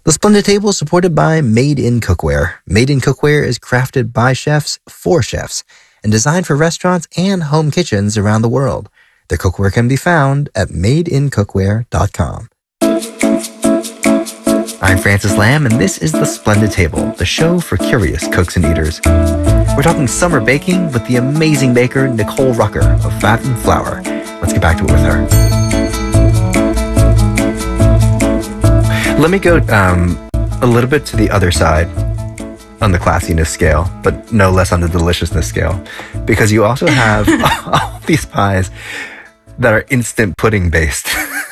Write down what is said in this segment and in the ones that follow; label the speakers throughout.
Speaker 1: The Splendid Table is supported by Made in Cookware. Made in Cookware is crafted by chefs for chefs and designed for restaurants and home kitchens around the world. Their cookware can be found at madeincookware.com. I'm Francis Lamb, and this is The Splendid Table, the show for curious cooks and eaters. We're talking summer baking with the amazing baker Nicole Rucker of Fat and Flour. Let's get back to it with her. Let me go a little bit to the other side on the classiness scale, but no less on the deliciousness scale, because you also have all these pies that are instant pudding based.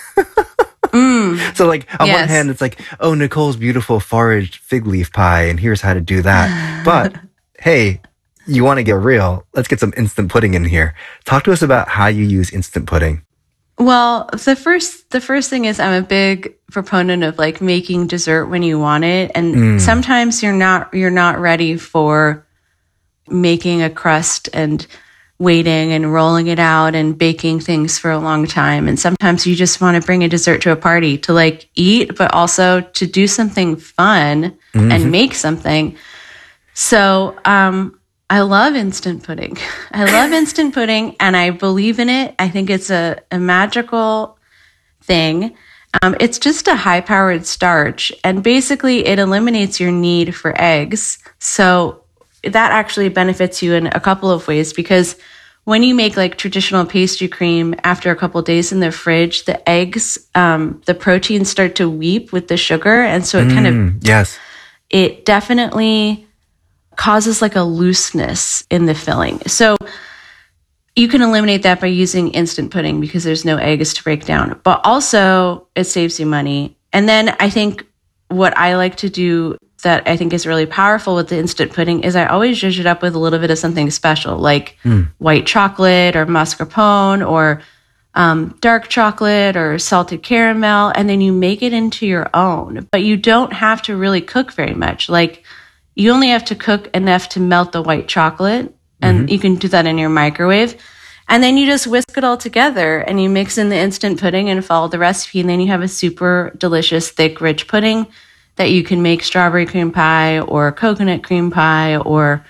Speaker 1: So like on one hand, it's like, oh, Nicole's beautiful foraged fig leaf pie, and here's how to do that. But hey, you want to get real? Let's get some instant pudding in here. Talk to us about how you use instant pudding.
Speaker 2: Well, the first thing is I'm a big proponent of like making dessert when you want it, and sometimes you're not ready for making a crust and waiting and rolling it out and baking things for a long time. And sometimes you just want to bring a dessert to a party to like eat, but also to do something fun and make something. So I love instant pudding. I love instant pudding, and I believe in it. I think it's a magical thing. It's just a high-powered starch, and basically it eliminates your need for eggs. So that actually benefits you in a couple of ways, because when you make like traditional pastry cream after a couple of days in the fridge, the eggs, the proteins start to weep with the sugar. And so it it definitely causes like a looseness in the filling. So you can eliminate that by using instant pudding because there's no eggs to break down, but also it saves you money. And then I think what I like to do that I think is really powerful with the instant pudding is I always zhuzh it up with a little bit of something special, like white chocolate or mascarpone or dark chocolate or salted caramel, and then you make it into your own. But you don't have to really cook very much. Like you only have to cook enough to melt the white chocolate, and you can do that in your microwave. And then you just whisk it all together and you mix in the instant pudding and follow the recipe, and then you have a super delicious, thick, rich pudding that you can make strawberry cream pie or coconut cream pie or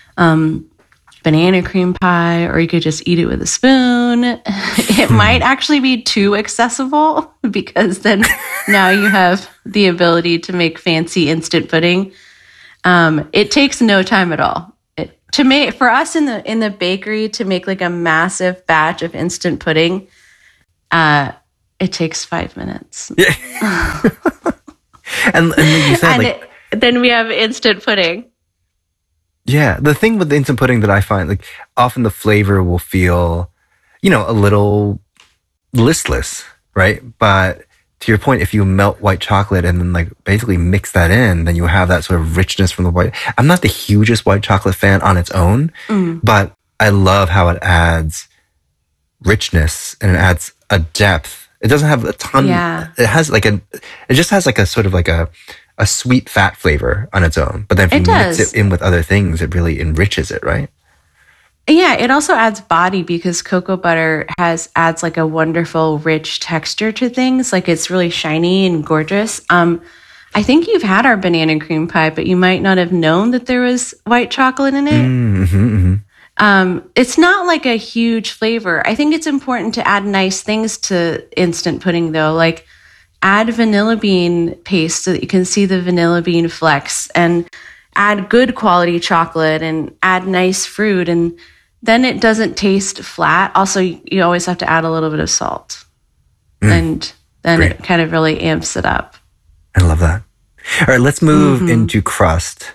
Speaker 2: banana cream pie, or you could just eat it with a spoon. It might actually be too accessible because then now you have the ability to make fancy instant pudding. It takes no time at all. For us in the bakery to make like a massive batch of instant pudding, it takes 5 minutes.
Speaker 1: Yeah. And you said
Speaker 2: then we have instant pudding.
Speaker 1: Yeah, the thing with the instant pudding that I find, like, often the flavor will feel, a little listless, right? But to your point, if you melt white chocolate and then like basically mix that in, then you have that sort of richness from the white. I'm not the hugest white chocolate fan on its own, but I love how it adds richness and it adds a depth. It doesn't have a ton. Yeah. It just has like a sort of like a sweet fat flavor on its own. But then if you mix it in with other things, it really enriches it, right?
Speaker 2: Yeah, it also adds body because cocoa butter adds like a wonderful, rich texture to things. Like it's really shiny and gorgeous. I think you've had our banana cream pie, but you might not have known that there was white chocolate in it. It's not like a huge flavor. I think it's important to add nice things to instant pudding though, like add vanilla bean paste so that you can see the vanilla bean flecks, and add good quality chocolate and add nice fruit, and then it doesn't taste flat. Also, you always have to add a little bit of salt, and then Great. It kind of really amps it up.
Speaker 1: I love that. All right, let's move into crust.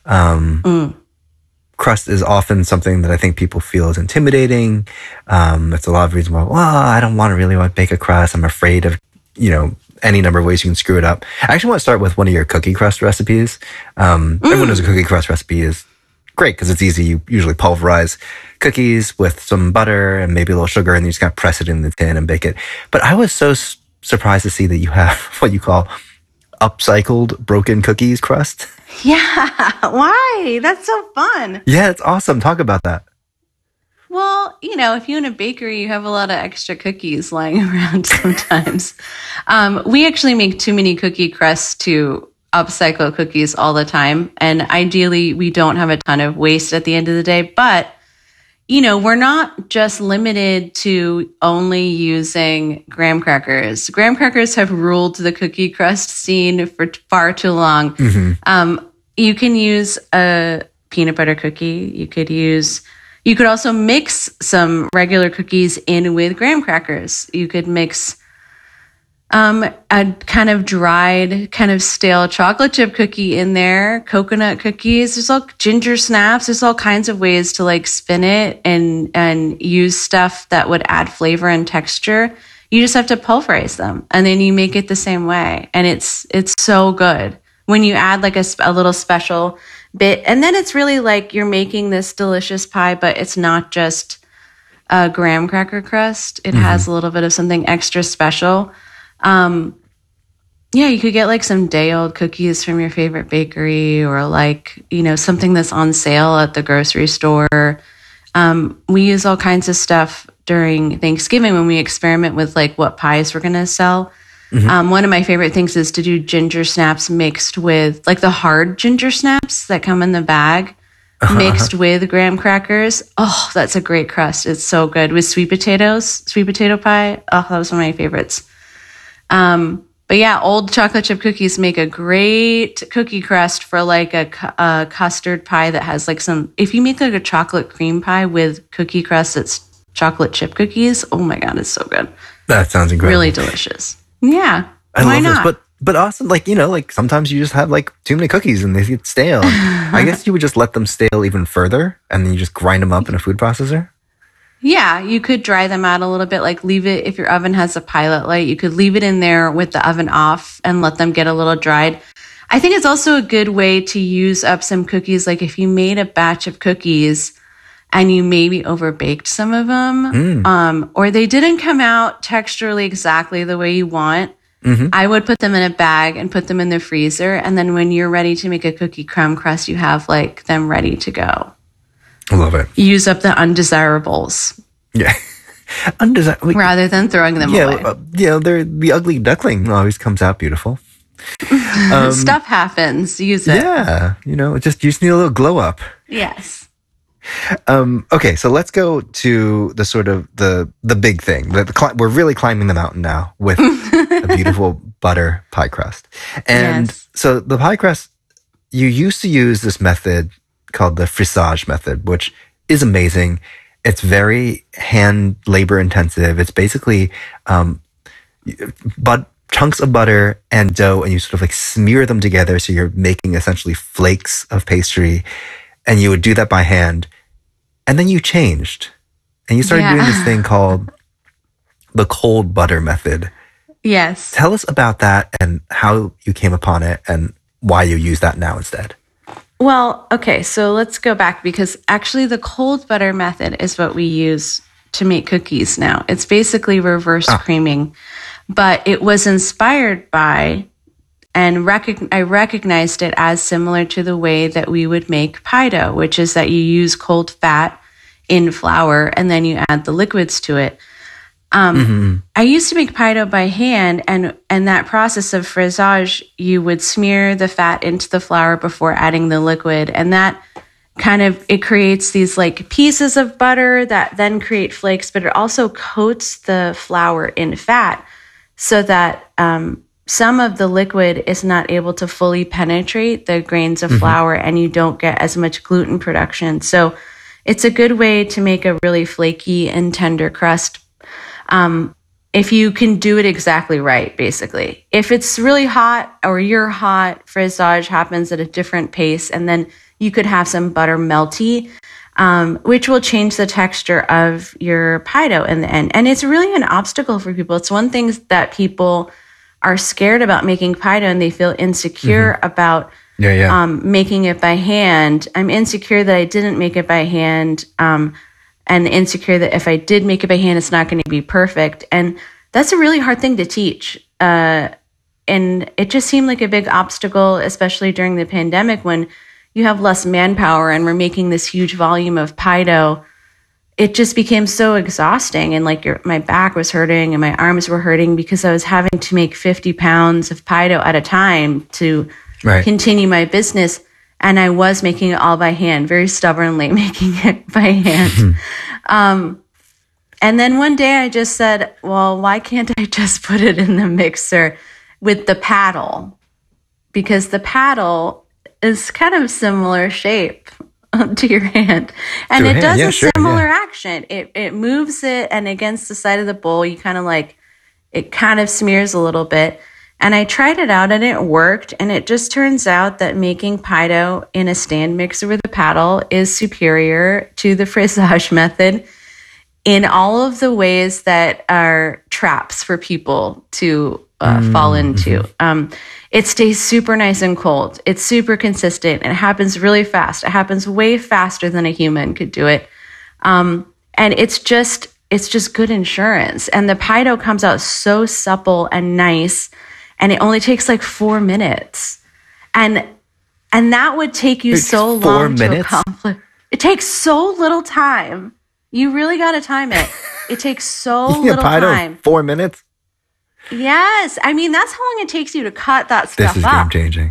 Speaker 1: Crust is often something that I think people feel is intimidating. It's a lot of reasons why, I don't want to bake a crust. I'm afraid of, any number of ways you can screw it up. I actually want to start with one of your cookie crust recipes. Everyone knows a cookie crust recipe is great because it's easy. You usually pulverize cookies with some butter and maybe a little sugar, and you just kind of press it in the tin and bake it. But I was so surprised to see that you have what you call upcycled broken cookies crust.
Speaker 2: Yeah. Why? That's so fun.
Speaker 1: Yeah, it's awesome. Talk about that.
Speaker 2: Well, if you own a bakery, you have a lot of extra cookies lying around sometimes. We actually make too many cookie crusts to upcycle cookies all the time. And ideally, we don't have a ton of waste at the end of the day. But, we're not just limited to only using graham crackers. Graham crackers have ruled the cookie crust scene for far too long. You can use a peanut butter cookie. You could also mix some regular cookies in with graham crackers. You could mix a kind of dried, kind of stale chocolate chip cookie in there, coconut cookies. There's all ginger snaps. There's all kinds of ways to like spin it and use stuff that would add flavor and texture. You just have to pulverize them, and then you make it the same way, and it's so good when you add like a little special bit. And then it's really like you're making this delicious pie, but it's not just a graham cracker crust. It has a little bit of something extra special. You could get like some day-old cookies from your favorite bakery, or like, something that's on sale at the grocery store. We use all kinds of stuff during Thanksgiving when we experiment with like what pies we're going to sell. One of my favorite things is to do ginger snaps mixed with like the hard ginger snaps that come in the bag, mixed with graham crackers. Oh, that's a great crust. It's so good with sweet potato pie. Oh, that was one of my favorites. But yeah, old chocolate chip cookies make a great cookie crust for like a custard pie that has like if you make like a chocolate cream pie with cookie crust that's chocolate chip cookies, oh my God, it's so good.
Speaker 1: That sounds incredible.
Speaker 2: Really delicious. Yeah.
Speaker 1: I
Speaker 2: why
Speaker 1: love
Speaker 2: not?
Speaker 1: this. But awesome, like sometimes you just have like too many cookies and they get stale. I guess you would just let them stale even further and then you just grind them up in a food processor.
Speaker 2: Yeah, you could dry them out a little bit, like leave it, if your oven has a pilot light, you could leave it in there with the oven off and let them get a little dried. I think it's also a good way to use up some cookies. Like if you made a batch of cookies and you maybe overbaked some of them, or they didn't come out texturally exactly the way you want, I would put them in a bag and put them in the freezer. And then when you're ready to make a cookie crumb crust, you have like them ready to go.
Speaker 1: I love it.
Speaker 2: Use up the undesirables.
Speaker 1: Yeah.
Speaker 2: Rather than throwing them away.
Speaker 1: They're the ugly duckling always comes out beautiful.
Speaker 2: Stuff happens. Use it.
Speaker 1: Yeah. You just need a little glow up.
Speaker 2: Yes.
Speaker 1: Okay, so let's go to the sort of the big thing. We're really climbing the mountain now with a beautiful butter pie crust. And so the pie crust, you used to use this method called the frisage method, which is amazing. It's very hand labor intensive. It's basically chunks of butter and dough, and you sort of like smear them together. So you're making essentially flakes of pastry, and you would do that by hand. And then you changed and you started doing this thing called the cold butter method.
Speaker 2: Yes.
Speaker 1: Tell us about that and how you came upon it and why you use that now instead.
Speaker 2: Well, okay, so let's go back, because actually the cold butter method is what we use to make cookies now. It's basically reverse creaming, but it was inspired by, and I recognized it as similar to the way that we would make pie dough, which is that you use cold fat in flour and then you add the liquids to it. I used to make pie dough by hand, and that process of frisage, you would smear the fat into the flour before adding the liquid, and that it creates these like pieces of butter that then create flakes, but it also coats the flour in fat so that some of the liquid is not able to fully penetrate the grains of flour, and you don't get as much gluten production. So it's a good way to make a really flaky and tender crust. If you can do it exactly right, basically. If it's really hot or you're hot, frisage happens at a different pace, and then you could have some butter melty, which will change the texture of your pie dough in the end. And it's really an obstacle for people. It's one thing that people are scared about making pie dough, and they feel insecure about making it by hand. I'm insecure that I didn't make it by hand, and insecure that if I did make it by hand, it's not going to be perfect. And that's a really hard thing to teach. And it just seemed like a big obstacle, especially during the pandemic when you have less manpower and we're making this huge volume of pie dough. It just became so exhausting, and like my back was hurting and my arms were hurting because I was having to make 50 pounds of pie dough at a time to
Speaker 1: Right.
Speaker 2: continue my business. And I was making it all by hand, very stubbornly making it by hand. And then one day I just said, well, why can't I just put it in the mixer with the paddle? Because the paddle is kind of similar shape to your hand. And it does a similar action. It moves it, and against the side of the bowl, you kind of like, it kind of smears a little bit. And I tried it out and it worked. And it just turns out that making pie dough in a stand mixer with a paddle is superior to the frisage method in all of the ways that are traps for people to fall into. It stays super nice and cold. It's super consistent. It happens really fast. It happens way faster than a human could do it. And it's just good insurance. And the pie dough comes out so supple and nice, and it only takes like 4 minutes. And that would take you so long to accomplish. It takes so little time. You really got to time it. It takes so little time.
Speaker 1: 4 minutes?
Speaker 2: Yes. I mean, that's how long it takes you to cut that stuff up.
Speaker 1: This is game-changing.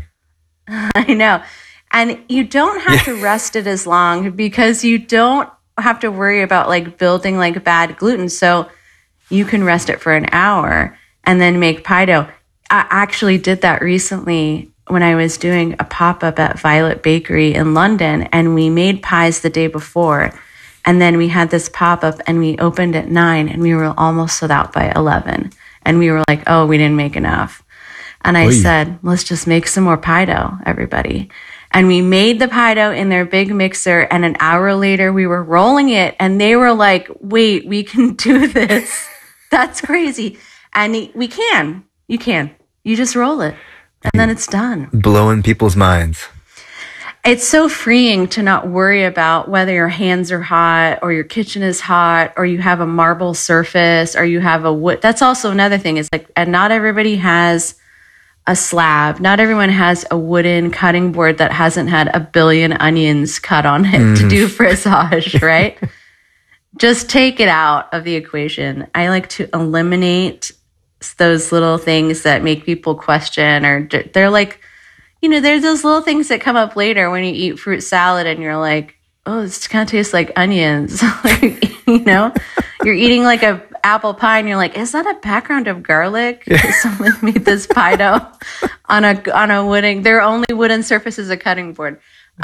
Speaker 2: I know. And you don't have to rest it as long, because you don't have to worry about like building like bad gluten. So you can rest it for an hour and then make pie dough. I actually did that recently when I was doing a pop-up at Violet Bakery in London, and we made pies the day before. And then we had this pop-up and we opened at 9 and we were almost sold out by 11. And we were like, oh, we didn't make enough. And I said, let's just make some more pie dough, everybody. And we made the pie dough in their big mixer. And an hour later, we were rolling it. And they were like, wait, we can do this. That's crazy. And we can. You can. You just roll it. And then it's done.
Speaker 1: Blowing people's minds.
Speaker 2: It's so freeing to not worry about whether your hands are hot or your kitchen is hot or you have a marble surface or you have a wood. That's also another thing, is like, and not everybody has a slab. Not everyone has a wooden cutting board that hasn't had a billion onions cut on it to do frisage, right? Just take it out of the equation. I like to eliminate those little things that make people question, or they're like, you know, there's those little things that come up later when you eat fruit salad and you're like, oh, this kind of tastes like onions. Like, you know, you're eating like a apple pie and you're like, is that a background of garlic? Someone made this pie dough on a wooden, there are only wooden surfaces, a cutting board.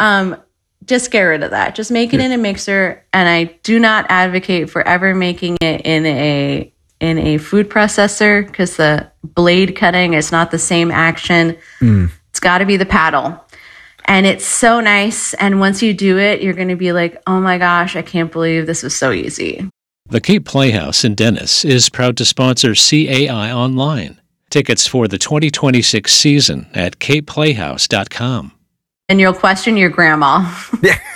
Speaker 2: Just get rid of that. Just make it in a mixer. And I do not advocate for ever making it in a food processor, because the blade cutting is not the same action. It's got to be the paddle. And it's so nice. And once you do it, you're going to be like, oh my gosh, I can't believe this was so easy.
Speaker 3: The Cape Playhouse in Dennis is proud to sponsor CAI Online. Tickets for the 2026 season at capeplayhouse.com.
Speaker 2: And you'll question your grandma.
Speaker 1: Yeah.